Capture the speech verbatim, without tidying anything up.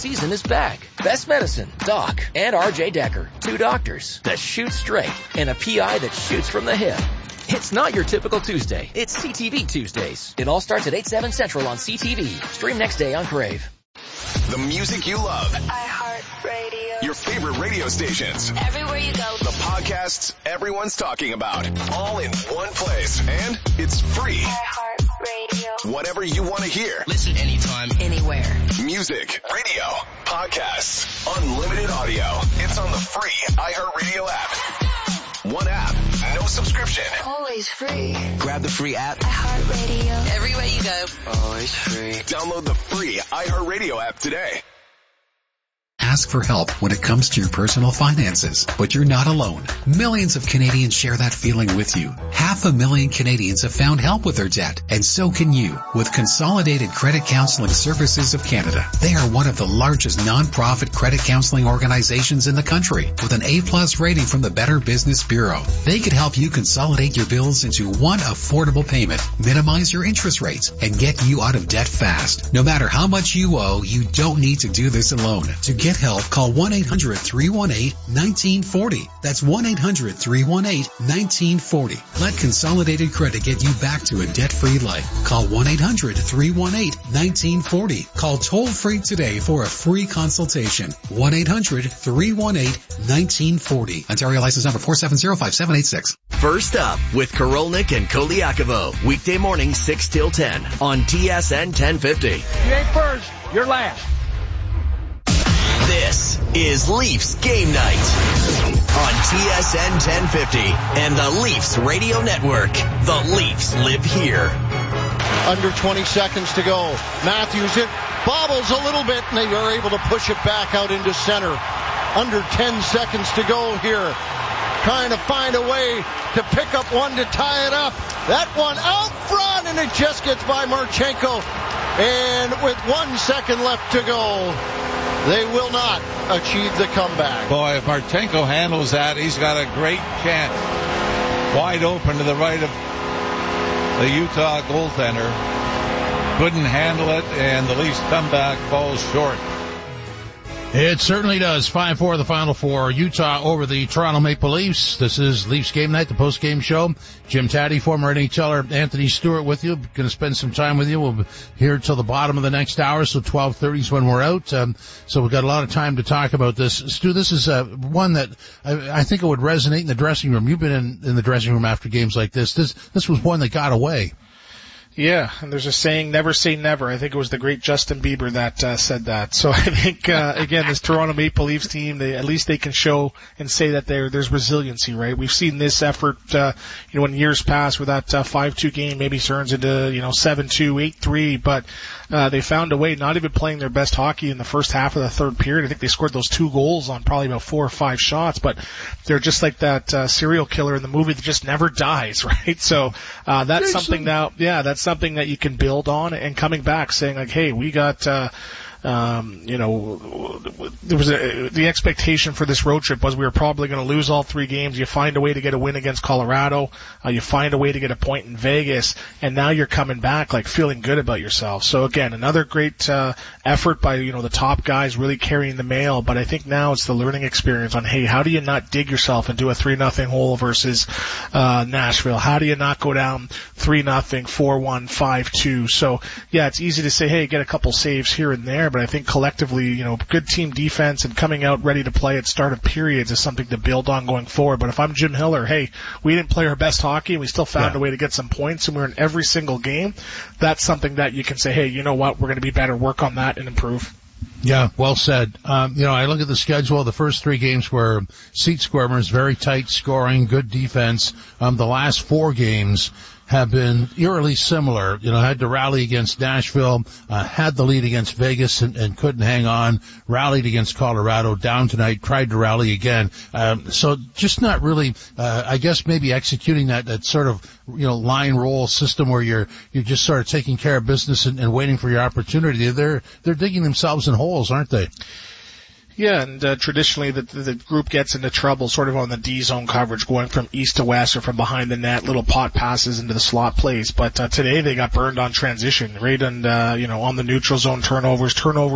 Season is back. Best Medicine, Doc, and R J Decker. Two doctors that shoot straight and a P I that shoots from the hip. It's not your typical Tuesday. It's C T V Tuesdays. It all starts at eight, seven Central on C T V. Stream next day on Crave. The music you love. iHeartRadio. Your favorite radio stations. Everywhere you go. The podcasts everyone's talking about. All in one place. And it's free. iHeartRadio. Whatever you want to hear. Listen anytime, anywhere. Music, radio, podcasts, unlimited audio. It's on the free iHeartRadio app. One app, no subscription. Always free. grab the free app. iHeartRadio. Everywhere you go. Always free. Download the free iHeartRadio app today. Ask for help when it comes to your personal finances, but you're not alone. Millions of Canadians share that feeling with you. Half a million Canadians have found help with their debt, and so can you with Consolidated Credit Counseling Services of Canada. They are one of the largest non-profit credit counseling organizations in the country with an A-plus rating from the Better Business Bureau. They could help you consolidate your bills into one affordable payment, minimize your interest rates, and get you out of debt fast. No matter how much you owe, you don't need to do this alone. To get help, call one eight hundred, three one eight, one nine four zero. That's one eight hundred, three one eight, one nine four zero. Let Consolidated Credit get you back to a debt-free life. Call one eight hundred, three one eight, one nine four zero. Call toll-free today for a free consultation. one eight hundred, three one eight, one nine four zero. Ontario license number four seven zero five seven eight six. First up with Korolnik and Koliakovo. Weekday morning six till ten on T S N ten fifty. You ain't first, you're last. This is Leafs Game Night on T S N ten fifty and the Leafs Radio Network. The Leafs live here. Under twenty seconds to go. Matthews, it bobbles a little bit, and they are able to push it back out into center. Under ten seconds to go here. Trying to find a way to pick up one to tie it up. That one out front, and it just gets by Marchenko. And with one second left to go, they will not achieve the comeback. Boy, if Marchenko handles that, he's got a great chance. Wide open to the right of the Utah goaltender. Couldn't handle it, and the Leafs comeback falls short. It certainly does. five four the final four. Utah over the Toronto Maple Leafs. This is Leafs Game Night, the post-game show. Jim Taddy, former N H L er Anthony Stewart with you. Going to spend some time with you. We'll be here till the bottom of the next hour, so twelve thirty is when we're out. Um, so we've got a lot of time to talk about this. Stu, this is uh, one that I, I think it would resonate in the dressing room. You've been in, in the dressing room after games like this. This this was one that got away. Yeah, and there's a saying, never say never. I think it was the great Justin Bieber that uh, said that. So I think, uh, again, this Toronto Maple Leafs team, they, at least they can show and say that there there's resiliency, right? We've seen this effort, uh, you know, in years past where that uh, five two game maybe turns into, you know, seven two, eight three, but uh, they found a way, not even playing their best hockey in the first half of the third period. I think they scored those two goals on probably about four or five shots, but they're just like that uh, serial killer in the movie that just never dies, right? So uh, that's Jason. something now, yeah, that's something that you can build on, and coming back saying like, hey, we got, uh, um, you know, there was a, the expectation for this road trip was we were probably going to lose all three games. You find a way to get a win against Colorado. Uh, you find a way to get a point in Vegas, and now you're coming back like feeling good about yourself. So again, another great, uh, effort by, you know, the top guys really carrying the mail, but I think now it's the learning experience on, hey, how do you not dig yourself into a three nothing hole versus, uh, Nashville? How do you not go down three nothing, four one, five two? So yeah, it's easy to say, hey, get a couple saves here and there, but I think collectively, you know, good team defense and coming out ready to play at start of periods is something to build on going forward. But if I'm Jim Hiller, hey, we didn't play our best hockey and we still found yeah. a way to get some points and we're in every single game, that's something that you can say, hey, you know what, we're going to be better, work on that and improve. Yeah, well said. Um, you know, I look at the schedule. The first three games were seat squirmers, very tight scoring, good defense. Um, the last four games have been eerily similar. You know, had to rally against Nashville, uh, had the lead against Vegas and, and couldn't hang on, rallied against Colorado, down tonight, tried to rally again. Um, so just not really, uh, I guess maybe executing that, that sort of, you know, line roll system where you're, you're just sort of taking care of business and, and waiting for your opportunity. They're, they're digging themselves in holes, aren't they? Yeah, and uh, traditionally the, the group gets into trouble sort of on the D-zone coverage, going from east to west or from behind the net, little pot passes into the slot plays. But uh, today they got burned on transition, right? And, uh, you know, on the neutral zone turnovers, turnovers.